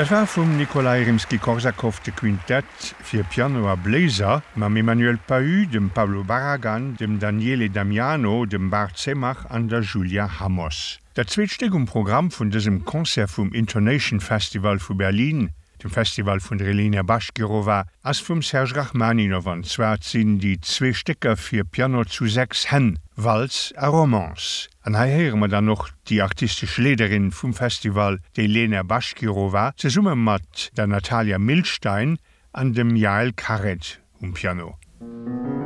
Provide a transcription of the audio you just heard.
Das war vum Nikolai Rimski-Korsakow de Quintett fir Piano a Bläser, mam Emmanuel Pahu, dem Pablo Barragan, dem Daniele Damiano, dem Bart Zemach an der Julia Hamos. Der zweetsteg Programm vun diesem Konzert vum Intonation Festival vu Berlin, dem Festival vun Relina Bashkirova, ass vum Serge Rachmaninow anzwart sinn die 2 Stecker fir Piano zu 6 Hän, Walz a Romance. An heieren wir dann noch die artistische Leaderin vom Festival, die Relina Bashkirova, zusammen mit der Natalia Milstein an dem Jael Karet Piano.